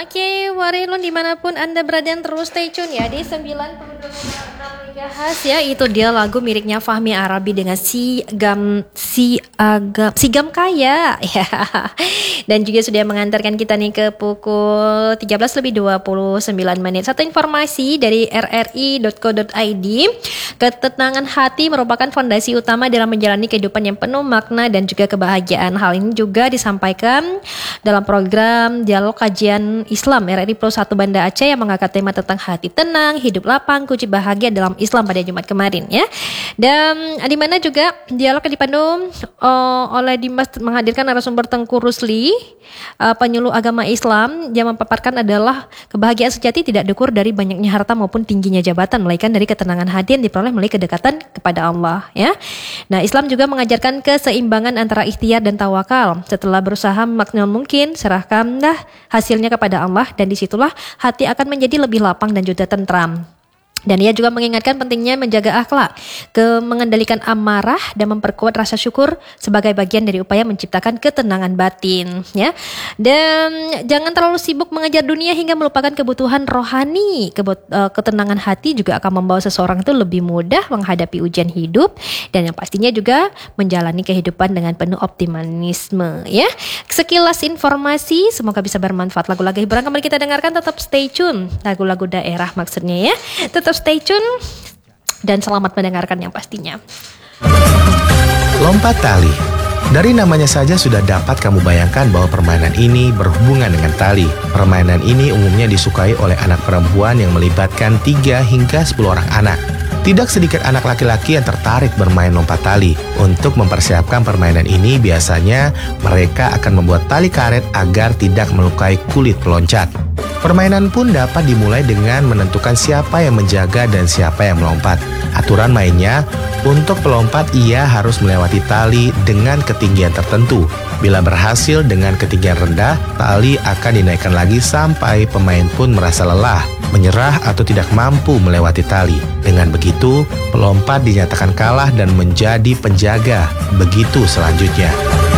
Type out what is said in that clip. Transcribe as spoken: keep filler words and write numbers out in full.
Oke, Warilun dimanapun Anda berada, terus stay tune ya di sembilan puluh dua koma enam megahertz ya. Itu dia lagu miriknya Fahmi Arabi dengan si gam si agam si gam kaya ya. Dan juga sudah mengantarkan kita nih ke pukul tiga belas lebih dua puluh sembilan menit. Satu informasi dari r r i dot co dot i d, ketenangan hati merupakan fondasi utama dalam menjalani kehidupan yang penuh makna dan juga kebahagiaan. Hal ini juga disampaikan dalam program Dialog Kajian Islam R R I Pro satu Banda Aceh yang mengangkat tema tentang hati tenang, hidup lapang, kunci bahagia dalam Islam pada Jumat kemarin ya. Dan di mana juga dialog dipandu uh, oleh Dimas menghadirkan narasumber Tengku Rusli, uh, penyuluh agama Islam yang memaparkan adalah kebahagiaan sejati tidak diukur dari banyaknya harta maupun tingginya jabatan, melainkan dari ketenangan hati yang diperoleh melalui kedekatan kepada Allah ya. Nah, Islam juga mengajarkan keseimbangan antara ikhtiar dan tawakal. Setelah berusaha maksimal mungkin, serahkanlah hasilnya kepada Allah, dan disitulah hati akan menjadi lebih lapang dan juga tentram. Dan ia juga mengingatkan pentingnya menjaga akhlak, ke mengendalikan amarah dan memperkuat rasa syukur sebagai bagian dari upaya menciptakan ketenangan batin ya. Dan jangan terlalu sibuk mengejar dunia hingga melupakan kebutuhan rohani. Kebut, uh, ketenangan hati juga akan membawa seseorang itu lebih mudah menghadapi ujian hidup, dan yang pastinya juga menjalani kehidupan dengan penuh optimisme ya. Sekilas informasi, semoga bisa bermanfaat. Lagu-lagu hiburan kembali kita dengarkan, tetap stay tune. Lagu-lagu daerah maksudnya ya. Tetap stay tune dan selamat mendengarkan yang pastinya. Lompat tali. Dari namanya saja sudah dapat kamu bayangkan bahwa permainan ini berhubungan dengan tali. Permainan ini umumnya disukai oleh anak perempuan yang melibatkan tiga hingga sepuluh orang anak. Tidak sedikit anak laki-laki yang tertarik bermain lompat tali. Untuk mempersiapkan permainan ini, biasanya mereka akan membuat tali karet agar tidak melukai kulit peloncat. Permainan pun dapat dimulai dengan menentukan siapa yang menjaga dan siapa yang melompat. Aturan mainnya, untuk pelompat ia harus melewati tali dengan ketinggian tertentu. Bila berhasil dengan ketinggian rendah, tali akan dinaikkan lagi sampai pemain pun merasa lelah, menyerah atau tidak mampu melewati tali. Dengan begitu, pelompat dinyatakan kalah dan menjadi penjaga. Begitu selanjutnya.